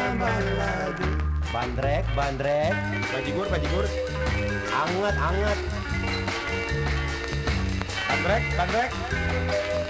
nambah lagi. Bandrek, bandrek. Bajigur, bajigur. Anget, anget. Bandrek, bandrek.